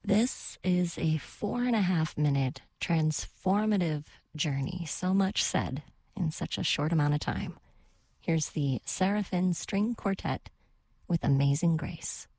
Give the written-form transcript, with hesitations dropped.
This is a 4.5 minute transformative journey. So much said in such a short amount of time. Here's the Seraphim String Quartet with Amazing Grace.